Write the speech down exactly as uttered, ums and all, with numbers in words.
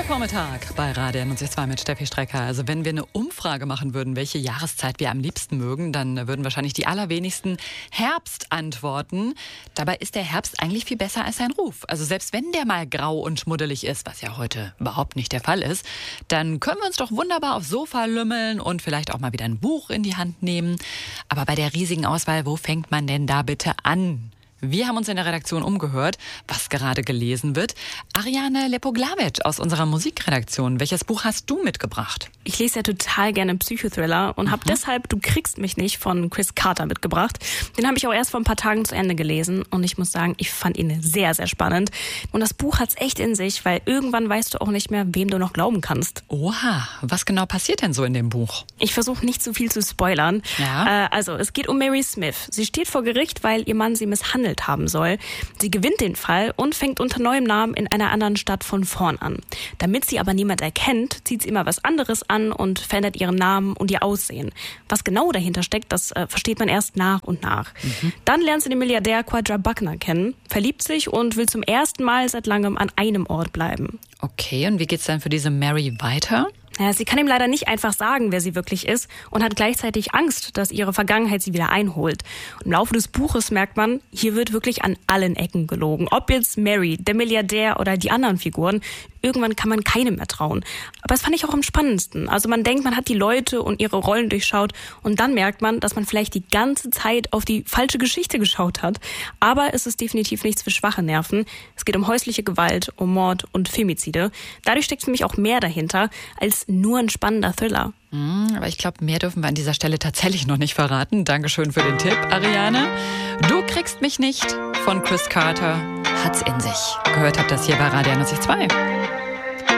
Vormittag bei Radio N zwei mit Steffi Strecker. Also wenn wir eine Umfrage machen würden, welche Jahreszeit wir am liebsten mögen, dann würden wahrscheinlich die allerwenigsten Herbst antworten. Dabei ist der Herbst eigentlich viel besser als sein Ruf. Also selbst wenn der mal grau und schmuddelig ist, was ja heute überhaupt nicht der Fall ist, dann können wir uns doch wunderbar aufs Sofa lümmeln und vielleicht auch mal wieder ein Buch in die Hand nehmen. Aber bei der riesigen Auswahl, wo fängt man denn da bitte an? Wir haben uns in der Redaktion umgehört, was gerade gelesen wird. Ariane Lepoglavic aus unserer Musikredaktion. Welches Buch hast du mitgebracht? Ich lese ja total gerne Psychothriller und mhm. habe deshalb Du kriegst mich nicht von Chris Carter mitgebracht. Den habe ich auch erst vor ein paar Tagen zu Ende gelesen und ich muss sagen, ich fand ihn sehr, sehr spannend. Und das Buch hat's echt in sich, weil irgendwann weißt du auch nicht mehr, wem du noch glauben kannst. Oha, was genau passiert denn so in dem Buch? Ich versuche nicht zu viel zu spoilern. Ja. Äh, also, es geht um Mary Smith. Sie steht vor Gericht, weil ihr Mann sie misshandelt haben soll. Sie gewinnt den Fall und fängt unter neuem Namen in einer anderen Stadt von vorn an. Damit sie aber niemand erkennt, zieht sie immer was anderes an und verändert ihren Namen und ihr Aussehen. Was genau dahinter steckt, das äh, versteht man erst nach und nach. Mhm. Dann lernt sie den Milliardär Quadra Buckner kennen, verliebt sich und will zum ersten Mal seit langem an einem Ort bleiben. Okay, und wie geht's dann für diese Mary weiter? Ja, sie kann ihm leider nicht einfach sagen, wer sie wirklich ist und hat gleichzeitig Angst, dass ihre Vergangenheit sie wieder einholt. Und im Laufe des Buches merkt man, hier wird wirklich an allen Ecken gelogen. Ob jetzt Mary, der Milliardär oder die anderen Figuren, irgendwann kann man keinem mehr trauen. Aber das fand ich auch am spannendsten. Also man denkt, man hat die Leute und ihre Rollen durchschaut und dann merkt man, dass man vielleicht die ganze Zeit auf die falsche Geschichte geschaut hat. Aber es ist definitiv nichts für schwache Nerven. Es geht um häusliche Gewalt, um Mord und Femizide. Dadurch steckt für mich auch mehr dahinter als nur ein spannender Thriller. Mm, aber ich glaube, mehr dürfen wir an dieser Stelle tatsächlich noch nicht verraten. Dankeschön für den Tipp, Ariane. Du kriegst mich nicht von Chris Carter. Hat's in sich. Gehört habt das hier bei Radio N zwei.